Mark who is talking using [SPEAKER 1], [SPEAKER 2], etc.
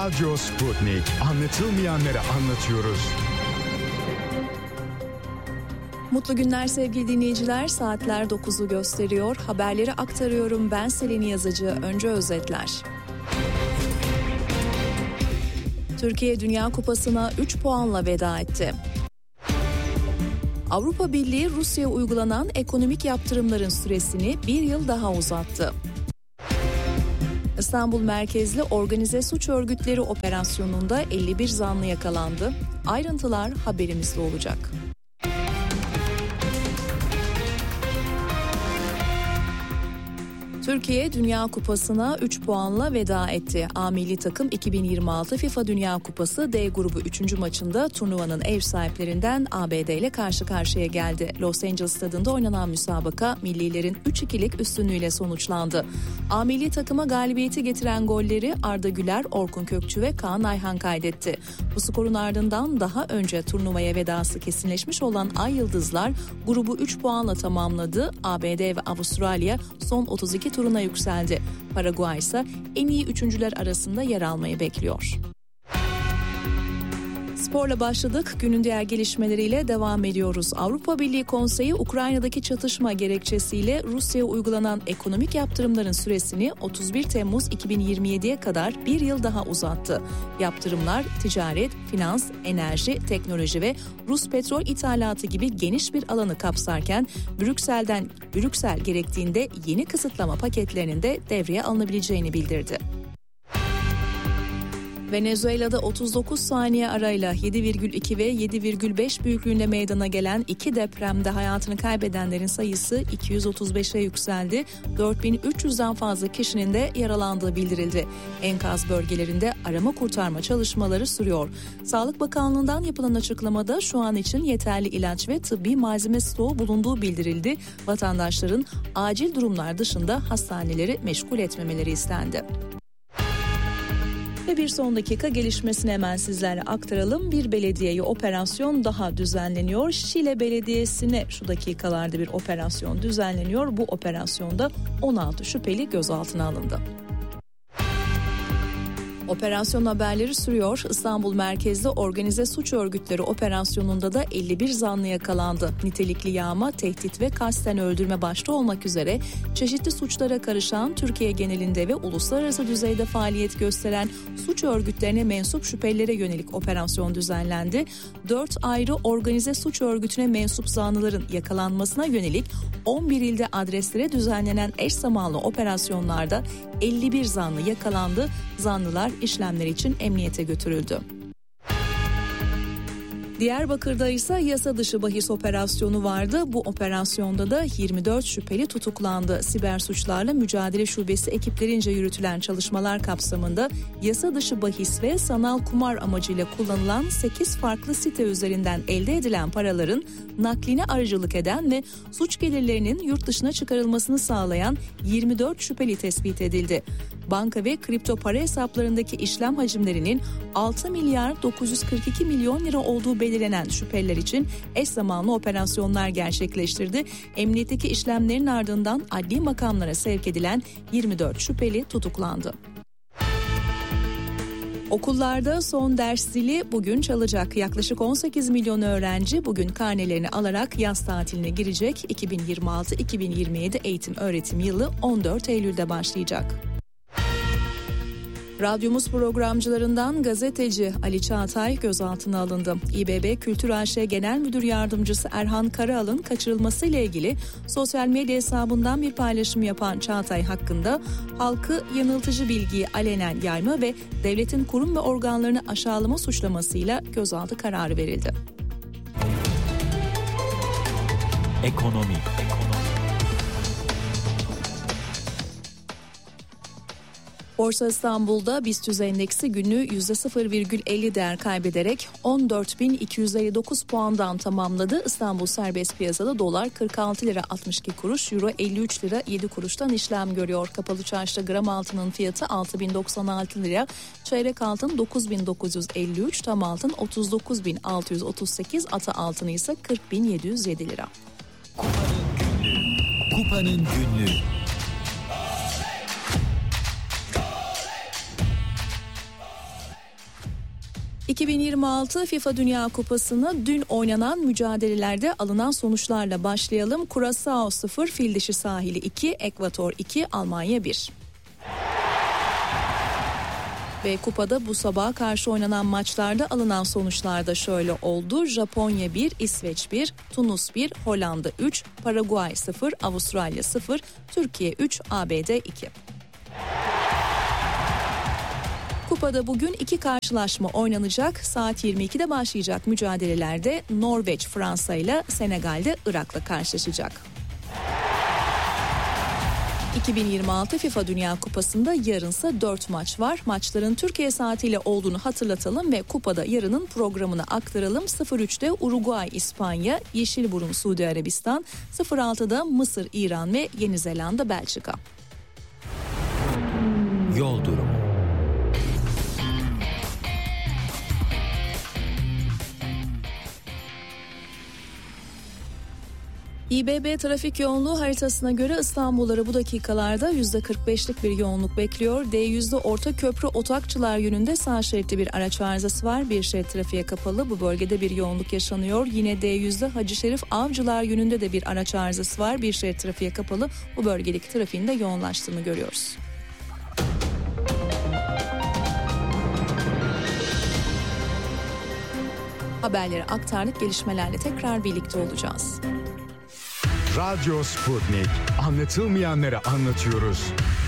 [SPEAKER 1] Radyo Sputnik. Anlatılmayanları anlatıyoruz.
[SPEAKER 2] Mutlu günler sevgili dinleyiciler. Saatler 9'u gösteriyor. Haberleri aktarıyorum. Ben Selin Yazıcı. Önce özetler. Türkiye Dünya Kupası'na 3 puanla veda etti. Avrupa Birliği Rusya'ya uygulanan ekonomik yaptırımların süresini 1 yıl daha uzattı. İstanbul merkezli organize suç örgütleri operasyonunda 51 zanlı yakalandı. Ayrıntılar haberimizde olacak. Türkiye Dünya Kupası'na 3 puanla veda etti. A milli takım 2026 FIFA Dünya Kupası D grubu 3. maçında turnuvanın ev sahiplerinden ABD ile karşı karşıya geldi. Los Angeles stadında oynanan müsabaka millilerin 3-2'lik üstünlüğüyle sonuçlandı. A milli takıma galibiyeti getiren golleri Arda Güler, Orkun Kökçü ve Kaan Ayhan kaydetti. Bu skorun ardından daha önce turnuvaya vedası kesinleşmiş olan Ay Yıldızlar grubu 3 puanla tamamladı. ABD ve Avustralya son 32 turuna yükseldi. Paraguay ise en iyi üçüncüler arasında yer almayı bekliyor. Sporla başladık. Günün diğer gelişmeleriyle devam ediyoruz. Avrupa Birliği Konseyi Ukrayna'daki çatışma gerekçesiyle Rusya'ya uygulanan ekonomik yaptırımların süresini 31 Temmuz 2027'ye kadar 1 yıl daha uzattı. Yaptırımlar ticaret, finans, enerji, teknoloji ve Rus petrol ithalatı gibi geniş bir alanı kapsarken Brüksel gerektiğinde yeni kısıtlama paketlerinin de devreye alınabileceğini bildirdi. Venezuela'da 39 saniye arayla 7,2 ve 7,5 büyüklüğünde meydana gelen 2 depremde hayatını kaybedenlerin sayısı 235'e yükseldi. 4.300'den fazla kişinin de yaralandığı bildirildi. Enkaz bölgelerinde arama kurtarma çalışmaları sürüyor. Sağlık Bakanlığı'ndan yapılan açıklamada şu an için yeterli ilaç ve tıbbi malzeme stoğu bulunduğu bildirildi. Vatandaşların acil durumlar dışında hastaneleri meşgul etmemeleri istendi. Ve bir son dakika gelişmesini hemen sizlerle aktaralım. Bir belediyeye operasyon daha düzenleniyor. Şile Belediyesi'ne şu dakikalarda bir operasyon düzenleniyor. Bu operasyonda 16 şüpheli gözaltına alındı. Operasyon haberleri sürüyor. İstanbul merkezli organize suç örgütleri operasyonunda da 51 zanlı yakalandı. Nitelikli yağma, tehdit ve kasten öldürme başta olmak üzere çeşitli suçlara karışan, Türkiye genelinde ve uluslararası düzeyde faaliyet gösteren suç örgütlerine mensup şüphelilere yönelik operasyon düzenlendi. 4 ayrı organize suç örgütüne mensup zanlıların yakalanmasına yönelik 11 ilde adreslere düzenlenen eş zamanlı operasyonlarda 51 zanlı yakalandı. Zanlılar işlemler için emniyete götürüldü. Diyarbakır'da ise yasa dışı bahis operasyonu vardı. Bu operasyonda da 24 şüpheli tutuklandı. Siber suçlarla mücadele şubesi ekiplerince yürütülen çalışmalar kapsamında yasa dışı bahis ve sanal kumar amacıyla kullanılan 8 farklı site üzerinden elde edilen paraların nakline aracılık eden ve suç gelirlerinin yurt dışına çıkarılmasını sağlayan 24 şüpheli tespit edildi. Banka ve kripto para hesaplarındaki işlem hacimlerinin 6 milyar 942 milyon lira olduğu belirlenen şüpheliler için eş zamanlı operasyonlar gerçekleştirdi. Emniyetteki işlemlerin ardından adli makamlara sevk edilen 24 şüpheli tutuklandı. Okullarda son ders zili bugün çalacak. Yaklaşık 18 milyon öğrenci bugün karnelerini alarak yaz tatiline girecek. 2026-2027 eğitim öğretim yılı 14 Eylül'de başlayacak. Radyomuz programcılarından gazeteci Ali Çağatay gözaltına alındı. İBB Kültür AŞ Genel Müdür Yardımcısı Erhan Karaal'ın kaçırılmasıyla ilgili sosyal medya hesabından bir paylaşım yapan Çağatay hakkında halkı yanıltıcı bilgiyi alenen yayma ve devletin kurum ve organlarını aşağılama suçlamasıyla gözaltı kararı verildi.
[SPEAKER 3] Ekonomi.
[SPEAKER 2] Borsa İstanbul'da BIST endeksi günü %0,50 değer kaybederek 14.259 puandan tamamladı. İstanbul serbest piyasada dolar 46 lira 62 kuruş, euro 53 lira 7 kuruştan işlem görüyor. Kapalı çarşıda gram altının fiyatı 6.096 lira, çeyrek altın 9.953, tam altın 39.638, ata altını ise 40.707 lira.
[SPEAKER 3] Kupanın günlüğü.
[SPEAKER 2] 2026 FIFA Dünya Kupası'nı dün oynanan mücadelelerde alınan sonuçlarla başlayalım. Curaçao 0, Fildişi Sahili 2, Ekvator 2, Almanya 1. Ve kupada bu sabaha karşı oynanan maçlarda alınan sonuçlar da şöyle oldu. Japonya 1, İsveç 1, Tunus 1, Hollanda 3, Paraguay 0, Avustralya 0, Türkiye 3, ABD 2. Kupada bugün 2 karşılaşma oynanacak. Saat 22'de başlayacak mücadelelerde Norveç Fransa ile Senegal'de Irak'la karşılaşacak. 2026 FIFA Dünya Kupası'nda yarınsa 4 maç var. Maçların Türkiye saatiyle olduğunu hatırlatalım ve kupada yarının programını aktaralım. 03'te Uruguay İspanya, Yeşilburun Suudi Arabistan, 06'da Mısır İran ve Yeni Zelanda Belçika.
[SPEAKER 3] Yol durumu.
[SPEAKER 2] İBB trafik yoğunluğu haritasına göre İstanbulları bu dakikalarda %45'lik bir yoğunluk bekliyor. D100'de Orta Köprü Otakçılar yönünde sağ şeritte bir araç arızası var. Bir şerit trafiğe kapalı. Bu bölgede bir yoğunluk yaşanıyor. Yine D100'de Hacı Şerif Avcılar yönünde de bir araç arızası var. Bir şerit trafiğe kapalı. Bu bölgedeki trafiğin de yoğunlaştığını görüyoruz. Haberleri aktardık. Gelişmelerle tekrar birlikte olacağız.
[SPEAKER 1] Radyo Sputnik. Anlatılmayanları anlatıyoruz.